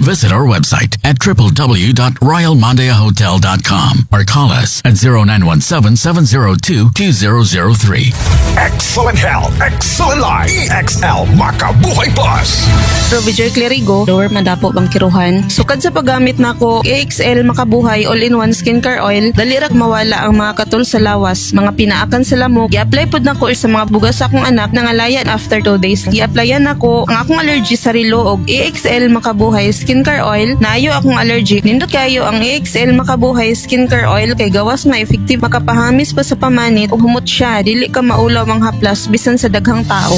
Visit our website at www.royalmondeahotel.com or call us at 0917-702-2003. Excellent health, excellent life. EXL Makabuhay Plus. Robiger Clerigo, Lower Mandapo, Bangkiruhan. Sukad sa paggamit nako EXL Makabuhay All-in-One Skincare Oil, dalirak mawala ang mga katul sa lawas, mga pinaakan sa lamok. I-apply pod nako sa mga bugas sa akong anak nangalayan after 2 days. I-applyan nako ang akong allergy sa rilo og EXL Makabuhay Skincare Oil. Naayo akong allergic. Nindot kayo ang EXL Makabuhay Skincare Oil kay gawas na effective makapahamis pa sa pamanit ug humot siya dili ka maulaw ang haplas bisan sa daghang tao.